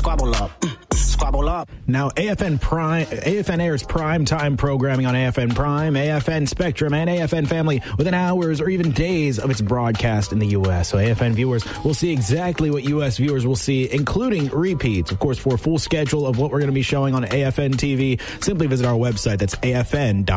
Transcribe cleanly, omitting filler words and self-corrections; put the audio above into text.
squabble up. Squabble up. Now, AFN airs prime-time programming on AFN Prime, AFN Spectrum, and AFN Family within hours or even days of its broadcast in the U.S. So AFN viewers will see exactly what U.S. viewers will see, including repeats. Of course, for a full schedule of what we're going to be showing on AFN TV, simply visit our website. That's afn.net.